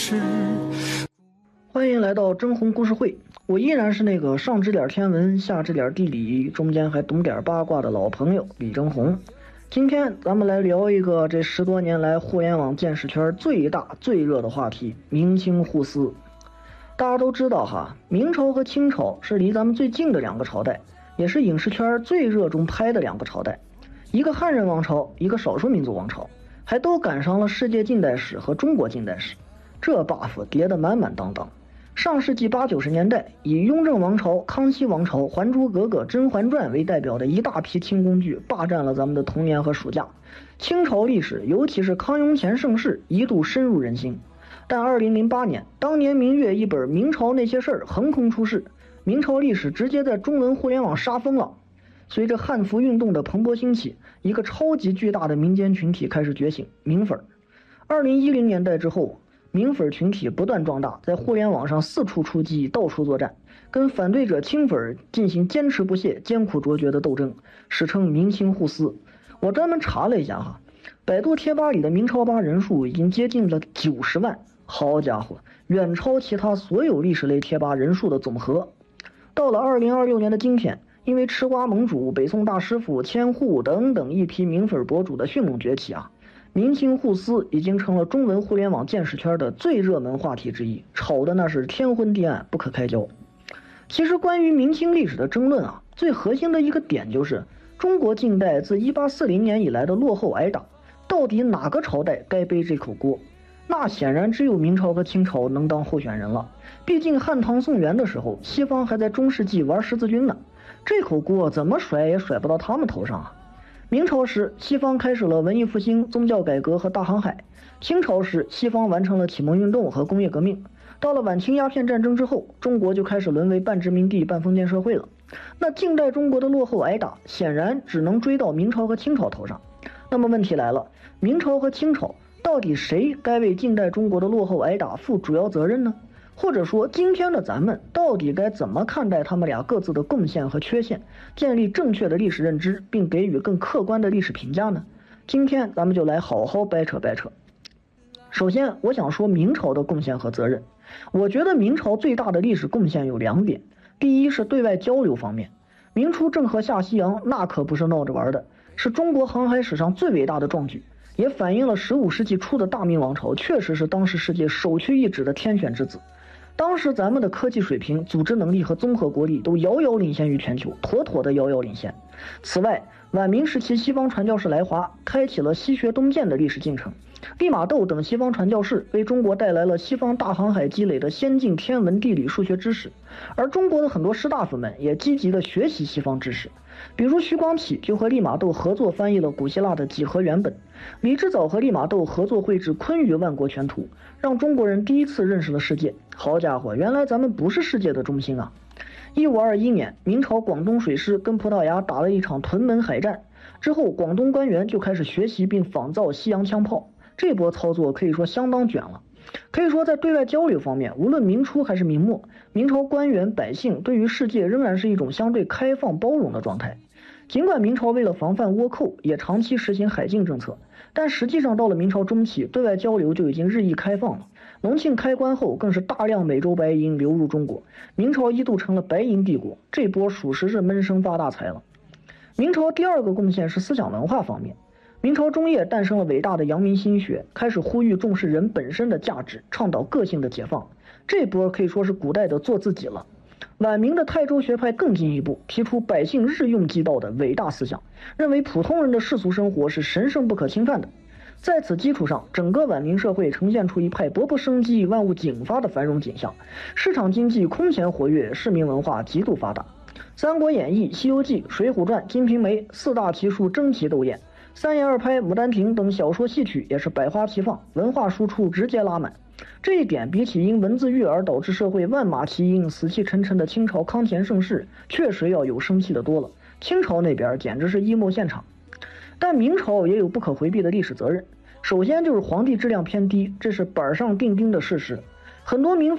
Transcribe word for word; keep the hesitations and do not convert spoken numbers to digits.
事。 欢迎来到真红故事会，我依然是那个上知点天文下知点地理中间还懂点八卦的老朋友李正红。今天咱们来聊一个这十多年来互联网见识圈最大最热的话题，明清互撕。大家都知道哈，明朝和清朝是离咱们最近的两个朝代，也是影视圈最热衷拍的两个朝代，一个汉人王朝，一个少数民族王朝，还都赶上了世界近代史和中国近代史，这 buff 叠得满满当当。上世纪八九十年代，以雍正王朝、康熙王朝、还珠格格、甄嬛传为代表的一大批清宫剧霸占了咱们的童年和暑假。清朝历史，尤其是康雍乾盛世，一度深入人心。但二零零八年，当年明月一本《明朝那些事儿》横空出世，明朝历史直接在中文互联网杀疯了。随着汉服运动的蓬勃兴起，一个超级巨大的民间群体开始觉醒，明粉。二零一零年代之后，明粉群体不断壮大，在互联网上四处出击，到处作战，跟反对者清粉进行坚持不懈、艰苦卓绝的斗争，史称明清互撕。我专门查了一下哈，百度贴吧里的明朝吧人数已经接近了九十万，好家伙，远超其他所有历史类贴吧人数的总和。到了二零二六年的今天，因为吃瓜盟主、北宋大师傅、千户等等一批明粉博主的迅猛崛起啊，明清互撕已经成了中文互联网见识圈的最热门话题之一，吵的那是天昏地暗，不可开交。其实关于明清历史的争论啊，最核心的一个点就是中国近代自一八四零年以来的落后挨打，到底哪个朝代该背这口锅？那显然只有明朝和清朝能当候选人了。毕竟汉唐宋元的时候，西方还在中世纪玩十字军呢，这口锅怎么甩也甩不到他们头上啊。明朝时，西方开始了文艺复兴、宗教改革和大航海；清朝时，西方完成了启蒙运动和工业革命。到了晚清鸦片战争之后，中国就开始沦为半殖民地半封建社会了。那近代中国的落后挨打，显然只能追到明朝和清朝头上。那么问题来了，明朝和清朝到底谁该为近代中国的落后挨打负主要责任呢？或者说今天的咱们到底该怎么看待他们俩各自的贡献和缺陷，建立正确的历史认知，并给予更客观的历史评价呢？今天咱们就来好好掰扯掰扯。首先我想说明朝的贡献和责任。我觉得明朝最大的历史贡献有两点，第一是对外交流方面，明初郑和下西洋那可不是闹着玩的，是中国航海史上最伟大的壮举，也反映了十五世纪初的大明王朝确实是当时世界首屈一指的天选之子。当时咱们的科技水平、组织能力和综合国力都遥遥领先于全球，妥妥的遥遥领先。此外，晚明时期西方传教士来华，开启了西学东渐的历史进程。利玛窦等西方传教士为中国带来了西方大航海积累的先进天文、地理、数学知识，而中国的很多士大夫们也积极地学习西方知识。比如徐光启就和利玛窦合作翻译了古希腊的几何原本，李之藻和利玛窦合作绘制昆舆万国全图，让中国人第一次认识了世界。好家伙，原来咱们不是世界的中心啊！一五二一年，明朝广东水师跟葡萄牙打了一场屯门海战，之后广东官员就开始学习并仿造西洋枪炮，这波操作可以说相当卷了。可以说在对外交流方面，无论明初还是明末，明朝官员百姓对于世界仍然是一种相对开放包容的状态。尽管明朝为了防范倭寇也长期实行海禁政策，但实际上到了明朝中期，对外交流就已经日益开放了。隆庆开关后，更是大量美洲白银流入中国，明朝一度成了白银帝国，这波属实是闷声发大财了。明朝第二个贡献是思想文化方面，明朝中叶诞生了伟大的阳明心学，开始呼吁重视人本身的价值，倡导个性的解放，这波可以说是古代的做自己了。晚明的泰州学派更进一步，提出百姓日用即道的伟大思想，认为普通人的世俗生活是神圣不可侵犯的。在此基础上，整个晚明社会呈现出一派勃勃生机、万物景发的繁荣景象，市场经济空前活跃，市民文化极度发达。《三国演义》《西游记》《水浒传》《金瓶梅》四大奇书争奇斗艳，三言二拍、牡丹亭等小说戏曲也是百花齐放，文化输出直接拉满。这一点比起因文字狱而导致社会万马齐喑、死气沉沉的清朝康乾盛世，确实要有生气的多了。清朝那边简直是 emo 现场。但明朝也有不可回避的历史责任，首先就是皇帝质量偏低，这是板上钉钉的事实。很多明